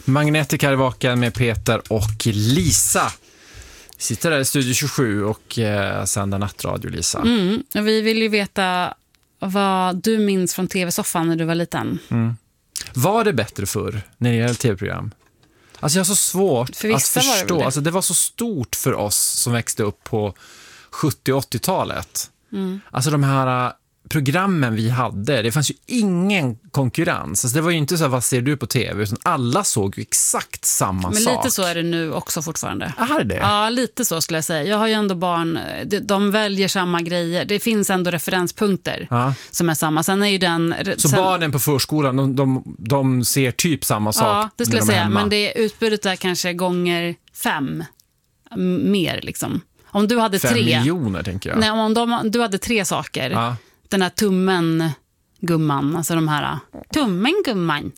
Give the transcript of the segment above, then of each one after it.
Magnetic här i vaken med Peter och Lisa. Vi sitter där i Studio 27 och sänder nattradio, Lisa. Vi vill ju veta vad du minns från tv-soffan när du var liten. Var det bättre förr när det gäller tv-program? Alltså jag har så svårt att förstå. Det. Alltså det var så stort för oss som växte upp på 70- och 80-talet. Alltså de här programmen vi hade, det fanns ju ingen konkurrens. Alltså det var ju inte så här, vad ser du på tv? Utan alla såg ju exakt samma sak. Men lite så är det nu också fortfarande. Är det? Ja, lite så skulle jag säga. Jag har ju ändå barn, de väljer samma grejer. Det finns ändå referenspunkter som är samma. Sen är ju barnen på förskolan, de ser typ samma sak. Ja, det skulle jag säga. Hemma. Men det utbudet är kanske gånger 5 mer liksom. Om du hade 5 miljoner tänker jag. Nej, om du hade 3 saker. Ja. Den här tummen gumman, alltså de här tummen gumman,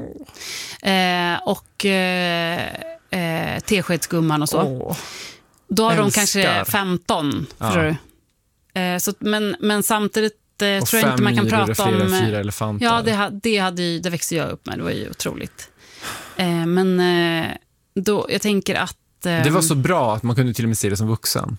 och teskedsgumman och så. Då har de kanske 15, förstår du? Så, men samtidigt tror jag inte man kan prata om 4 elefanter. Ja, det växte jag upp med. Det var ju otroligt. Men då, jag tänker att det var så bra att man kunde till och med se det som vuxen.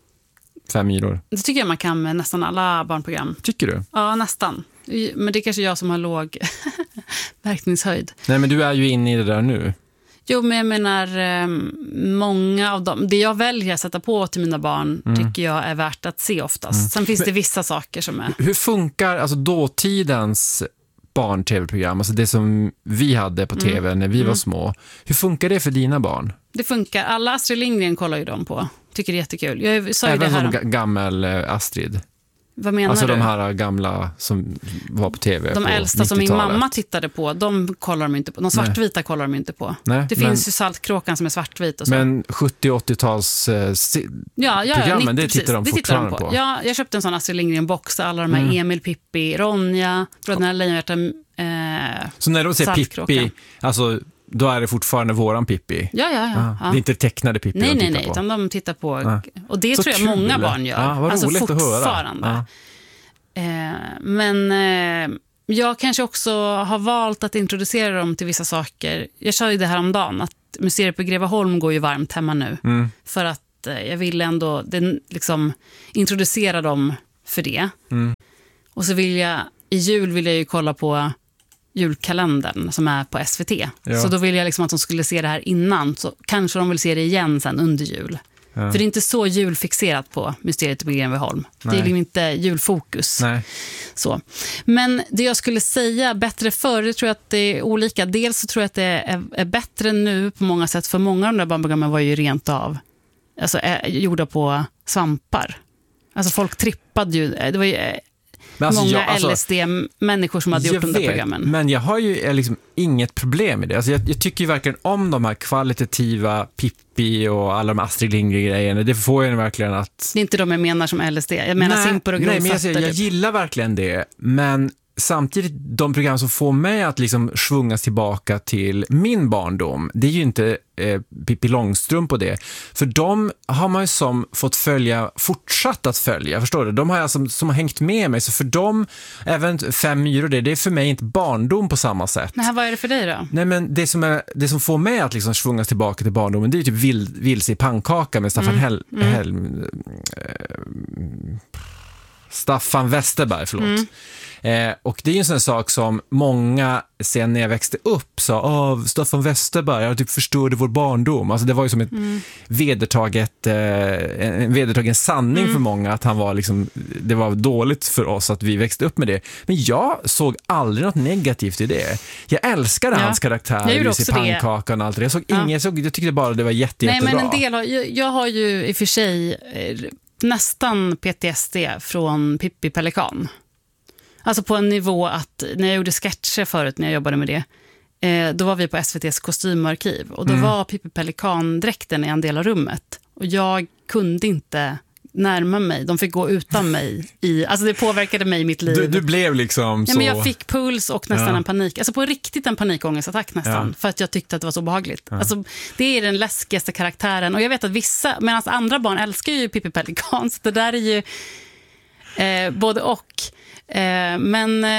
5 myror. Det tycker jag man kan med nästan alla barnprogram. Tycker du? Ja, nästan. Men det är kanske jag som har låg verkningshöjd. Nej, men du är ju inne i det där nu. Jo, men jag menar, många av dem, det jag väljer att sätta på till mina barn tycker jag är värt att se oftast. Sen finns det vissa saker som är... Hur funkar alltså dåtidens barn-tv-program, alltså det som vi hade på tv när vi var små. Hur funkar det för dina barn? Det funkar. Alla Astrid Lindgren kollar ju dem på. Tycker det är jättekul. Jag sa ju även det här som gammel Astrid. Vad menar alltså du? De här gamla som var på tv. De på äldsta 90-talet. som min mamma tittade på, de kollar de inte på. De svartvita kollar de inte på. Nej, det finns ju Saltkråkan som är svartvit och så. Men 70-80-tals programmen, det tittar de fortfarande på. Ja, jag köpte en sån Astrid Lindgren-box. Alla de här Emil, Pippi, Ronja, Bröderna Lejonhjärta, så när de säger Pippi, alltså... Då är det fortfarande våran Pippi. Ja. Det är inte tecknade Pippi de tittar på. Utan de tittar på... Och det så tror jag kul. Många barn gör. Vad alltså roligt fortfarande. Att höra. Men jag kanske också har valt att introducera dem till vissa saker. Jag sa ju det här om dagen att museet på Greveholm går ju varmt hemma nu. För att jag vill ändå liksom introducera dem för det. Och så i jul vill jag ju kolla på julkalendern som är på SVT. Ja. Så då vill jag liksom att de skulle se det här innan. Så kanske de vill se det igen sen under jul. Ja. För det är inte så julfixerat på Mysteriet på Greveholm. Det är liksom inte julfokus. Nej. Så. Men det jag skulle säga bättre förr, det tror jag att det är olika. Dels så tror jag att det är bättre nu på många sätt. För många av de där barnprogrammen var ju rent av gjorda på svampar. Alltså folk trippade ju. Det var ju... många LSD-människor som hade gjort de där programmen. Men jag har ju liksom inget problem med det. Alltså jag tycker ju verkligen om de här kvalitativa Pippi och alla de Astrid Lindgren-grejerna. Det får jag verkligen att... Det är inte de jag menar som LSD. Jag menar Simpor och Grodfötter. Nej, men jag gillar verkligen det. Men samtidigt, de program som får mig att liksom svungas tillbaka till min barndom, det är ju inte Pippi Långstrump på det. För de har man ju som fått fortsatt att följa, förstår du? De har jag som har hängt med mig. Så för dem, även 5 myror, det är för mig inte barndom på samma sätt. Nej, vad är det för dig då? Nej, men det som får mig att liksom svungas tillbaka till barndomen, det är ju typ Vilse i pannkaka med Staffan Westerberg, förlåt. Och det är ju en sån sak som många sen när jag växte upp sa, Staffan Westerberg, jag typ förstörde vår barndom. Alltså det var ju som en vedertagen sanning för många att han var liksom, det var dåligt för oss att vi växte upp med det. Men jag såg aldrig något negativt i det. Jag älskade hans karaktär i pannkakan och allt det. Jag tyckte bara det var jättebra. Nej, men jag har ju i och för sig nästan PTSD från Pippi Pelikan. Alltså på en nivå att när jag gjorde sketcher förut när jag jobbade med det, då var vi på SVT:s kostymarkiv och då var Pippi Pelikan-dräkten i en del av rummet och jag kunde inte närma mig. De fick gå utan mig. Alltså det påverkade mig i mitt liv. Du blev liksom så... men jag fick puls och nästan en panik. Alltså på riktigt en panikångestattack nästan. För att jag tyckte att det var så behagligt. Alltså det är den läskigaste karaktären. Och jag vet att vissa, medan andra barn älskar ju Pippi Pelikan. Så det där är ju både och. Men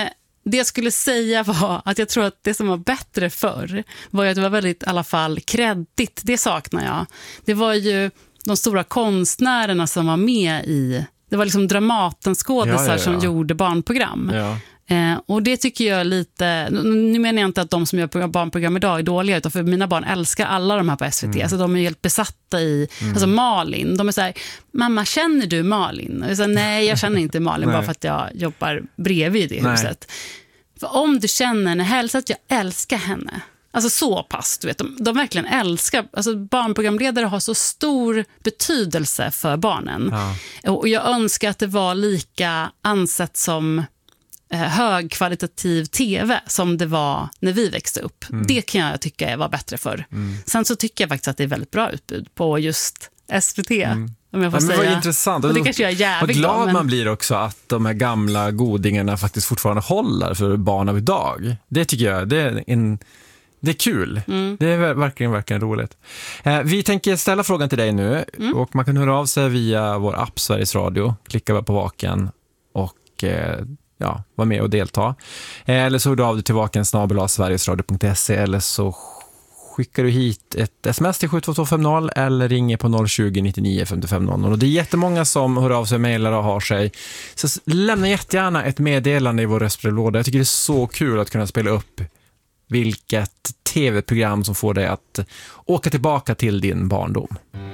det jag skulle säga var att jag tror att det som var bättre förr var ju att det var väldigt, i alla fall, kreddigt. Det saknar jag. Det var ju de stora konstnärerna som var med i... Det var liksom Dramatenskådisar som gjorde barnprogram. Ja. Och det tycker jag lite... Nu menar jag inte att de som gör barnprogram idag är dåliga, utan för mina barn älskar alla de här på SVT. Alltså de är helt besatta i... Alltså Malin, de är så här: mamma, känner du Malin? Och jag säger, nej, jag känner inte Malin bara för att jag jobbar bredvid i huset. För om du känner henne, hälsa att jag älskar henne. Alltså så pass, du vet. De verkligen älskar... Alltså barnprogramledare har så stor betydelse för barnen. Ja. Och jag önskar att det var lika ansett som högkvalitativ tv som det var när vi växte upp. Det kan jag tycka var bättre för. Sen så tycker jag faktiskt att det är väldigt bra utbud på just SVT. Om jag får säga. Det var intressant. Och det kanske jag är jävligt glad man blir också att de här gamla godingarna faktiskt fortfarande håller för barn av idag. Det tycker jag, det är kul. Det är verkligen roligt. Vi tänker ställa frågan till dig nu och man kan höra av sig via vår app Sveriges Radio. Klicka bara på vaken och vara med och delta. Eller så hör du av dig till vaken@sverigesradio.se eller så skickar du hit ett sms till 72250 eller ringer på 020 99 55 00. Och det är jättemånga som hör av sig, mejlar och har sig. Så lämna jättegärna ett meddelande i vår röstbrevlåda. Jag tycker det är så kul att kunna spela upp vilket tv-program som får dig att åka tillbaka till din barndom.